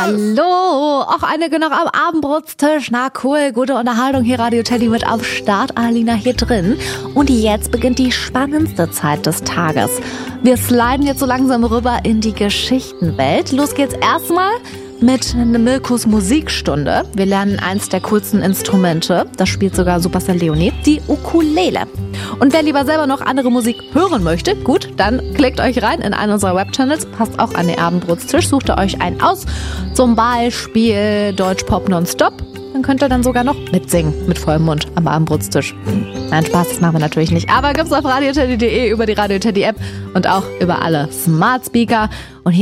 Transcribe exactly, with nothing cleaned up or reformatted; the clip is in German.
Hallo, auch einige noch am Abendbrotstisch. Na cool, gute Unterhaltung hier, Radio Teddy mit am Start, Alina hier drin. Und jetzt beginnt die spannendste Zeit des Tages. Wir sliden jetzt so langsam rüber in die Geschichtenwelt. Los geht's erstmal mit Milkos Musikstunde. Wir lernen eins der coolsten Instrumente, das spielt sogar Superstar Leonie, die Ukulele. Und wer lieber selber noch andere Musik hören möchte, gut, dann klickt euch rein in einen unserer Webchannels, passt auch an den Abendbrotstisch, sucht ihr euch einen aus, zum Beispiel Deutschpop Nonstop. Dann könnt ihr dann sogar noch mitsingen, mit vollem Mund am Abendbrotstisch. Nein, Spaß, das machen wir natürlich nicht. Aber gibt's auf radioteddy punkt de, über die Radio Teddy App und auch über alle Smart Speaker. Und hier